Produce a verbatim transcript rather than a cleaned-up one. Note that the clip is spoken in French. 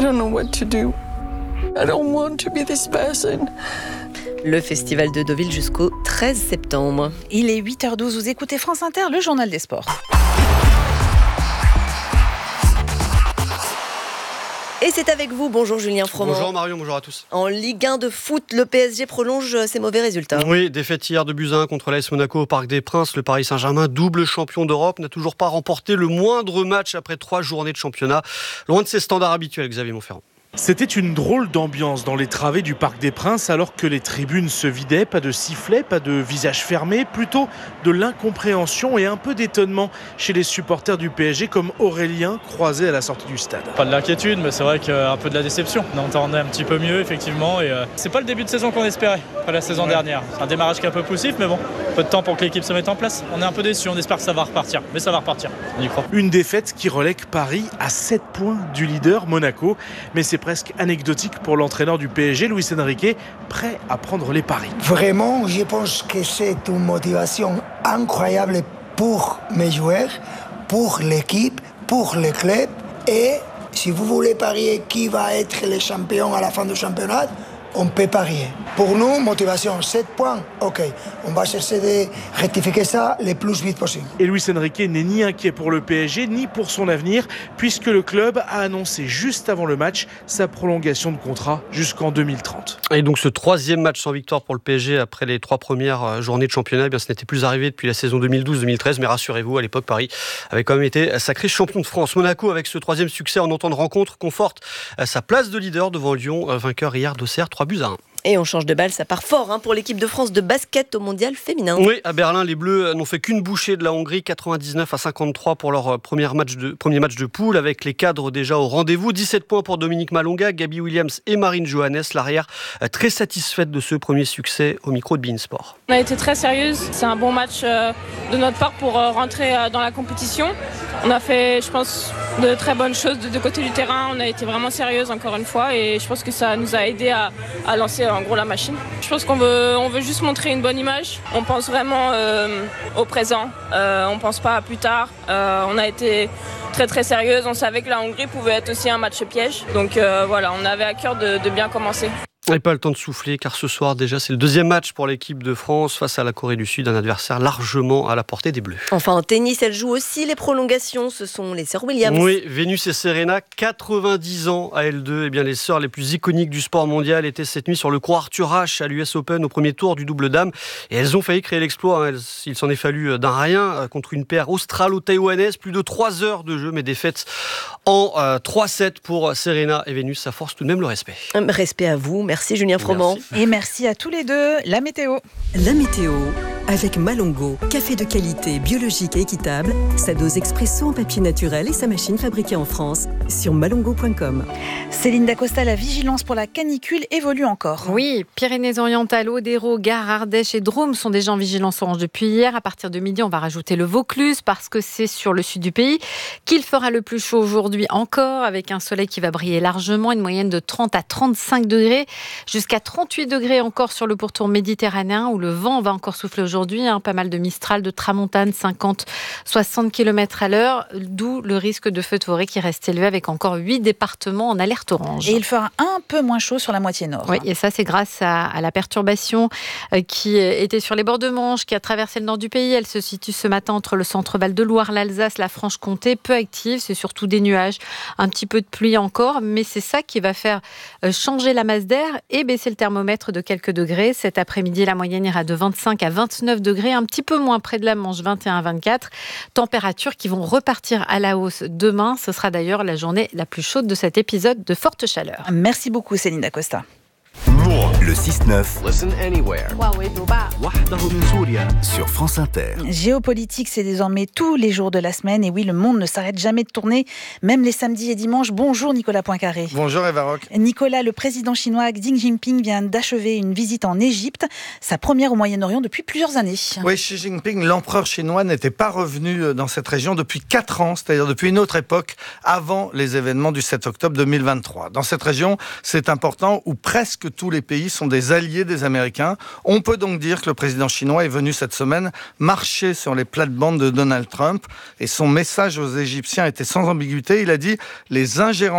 don't know what to do. I don't want to be this person. Le festival de Deauville jusqu'au treize septembre. Il est huit heures douze, vous écoutez France Inter, le journal des sports. Et c'est avec vous, bonjour Julien Froment. Bonjour Marion, bonjour à tous. En Ligue un de foot, le P S G prolonge ses mauvais résultats. Oui, défaite hier de buts à un contre l'A S Monaco au Parc des Princes. Le Paris Saint-Germain, double champion d'Europe, n'a toujours pas remporté le moindre match après trois journées de championnat. Loin de ses standards habituels, Xavier Montferrand. C'était une drôle d'ambiance dans les travées du Parc des Princes alors que les tribunes se vidaient, pas de sifflets, pas de visage fermé, plutôt de l'incompréhension et un peu d'étonnement chez les supporters du P S G comme Aurélien croisé à la sortie du stade. Pas de l'inquiétude, mais c'est vrai qu'un peu de la déception. On entendait un petit peu mieux effectivement et euh, c'est pas le début de saison qu'on espérait, pas la saison ouais. dernière. C'est un démarrage qui est un peu poussif mais bon, peu de temps pour que l'équipe se mette en place. On est un peu déçus, on espère que ça va repartir, mais ça va repartir, on y croit. Une défaite qui relègue Paris à sept points du leader Monaco, mais c'est presque anecdotique pour l'entraîneur du P S G, Luis Enrique, prêt à prendre les paris. Vraiment, je pense que c'est une motivation incroyable pour mes joueurs, pour l'équipe, pour le club. Et si vous voulez parier qui va être le champion à la fin du championnat, on peut parier. Pour nous, motivation, sept points, ok. On va chercher de rectifier ça le plus vite possible. Et Luis Enrique n'est ni inquiet pour le P S G, ni pour son avenir, puisque le club a annoncé juste avant le match sa prolongation de contrat jusqu'en deux mille trente. Et donc ce troisième match sans victoire pour le P S G après les trois premières journées de championnat, eh bien, ce n'était plus arrivé depuis la saison deux mille douze deux mille treize, mais rassurez-vous, à l'époque, Paris avait quand même été sacré champion de France. Monaco, avec ce troisième succès en temps de rencontre, conforte sa place de leader devant Lyon, vainqueur hier d'Auxerre, trois buts à un. Et on change de balle, ça part fort hein, pour l'équipe de France de basket au mondial féminin. Oui, à Berlin, les Bleus n'ont fait qu'une bouchée de la Hongrie, quatre-vingt-dix-neuf à cinquante-trois pour leur premier match de, premier match de poule, avec les cadres déjà au rendez-vous. dix-sept points pour Dominique Malonga, Gabi Williams et Marine Johannes, l'arrière très satisfaite de ce premier succès au micro de beIN Sport. On a été très sérieuse, c'est un bon match de notre part pour rentrer dans la compétition. On a fait, je pense, de très bonnes choses de deux côtés du terrain. On a été vraiment sérieuse encore une fois et je pense que ça nous a aidé à, à lancer en gros la machine. Je pense qu'on veut, on veut juste montrer une bonne image. On pense vraiment euh, au présent. Euh, on pense pas à plus tard. Euh, on a été très très sérieuse. On savait que la Hongrie pouvait être aussi un match piège. Donc euh, voilà, on avait à cœur de, de bien commencer. Et pas le temps de souffler car ce soir déjà c'est le deuxième match pour l'équipe de France face à la Corée du Sud, un adversaire largement à la portée des Bleus. Enfin en tennis, elle joue aussi les prolongations, ce sont les sœurs Williams. Oui, Vénus et Serena, quatre-vingt-dix ans à elles deux. Eh bien les sœurs les plus iconiques du sport mondial étaient cette nuit sur le court Arthur Ashe à l'U S Open au premier tour du double dame. Et elles ont failli créer l'exploit, hein. Il s'en est fallu d'un rien contre une paire australo-taïwanaise, plus de trois heures de jeu mais défaite en euh, trois sept pour Serena et Vénus. Ça force tout de même le respect. Respect à vous. Merci Julien Froment. Merci. Et merci à tous les deux. La météo. La météo avec Malongo. Café de qualité, biologique et équitable. Sa dose expresso en papier naturel et sa machine fabriquée en France sur malongo point com. Céline Dacosta, la vigilance pour la canicule évolue encore. Oui, Pyrénées-Orientales, Aude-Hérault, Gare, Ardèche et Drôme sont déjà en vigilance orange depuis hier. À partir de midi, on va rajouter le Vaucluse parce que c'est sur le sud du pays qu'il fera le plus chaud aujourd'hui encore, avec un soleil qui va briller largement, une moyenne de trente à trente-cinq degrés. Jusqu'à trente-huit degrés encore sur le pourtour méditerranéen où le vent va encore souffler aujourd'hui, hein, pas mal de Mistral, de Tramontane, cinquante à soixante kilomètres à l'heure, d'où le risque de feu de forêt qui reste élevé avec encore huit départements en alerte orange. Et il fera un peu moins chaud sur la moitié nord. Oui, et ça c'est grâce à, à la perturbation euh, qui était sur les bords de Manche, qui a traversé le nord du pays. Elle se situe ce matin entre le centre Val de Loire, l'Alsace, la Franche-Comté, peu active, c'est surtout des nuages, un petit peu de pluie encore, mais c'est ça qui va faire euh, changer la masse d'air et baisser le thermomètre de quelques degrés. Cet après-midi, la moyenne ira de vingt-cinq à vingt-neuf degrés, un petit peu moins près de la Manche, vingt et un à vingt-quatre. Températures qui vont repartir à la hausse demain. Ce sera d'ailleurs la journée la plus chaude de cet épisode de forte chaleur. Merci beaucoup Céline Dacosta. Le six neuf. Listen anywhere. Sur France Inter. Géopolitique, c'est désormais tous les jours de la semaine. Et oui, le monde ne s'arrête jamais de tourner, même les samedis et dimanches. Bonjour Nicolas Poincaré. Bonjour Eva Rock. Nicolas, le président chinois Xi Jinping vient d'achever une visite en Égypte, sa première au Moyen-Orient depuis plusieurs années. Oui, Xi Jinping, l'empereur chinois, n'était pas revenu dans cette région depuis quatre ans, c'est-à-dire depuis une autre époque, avant les événements du sept octobre deux mille vingt-trois. Dans cette région, c'est important, où presque tous les pays sont des alliés des Américains. On peut donc dire que le président chinois est venu cette semaine marcher sur les plates-bandes de Donald Trump et son message aux Égyptiens était sans ambiguïté. Il a dit « Les ingérences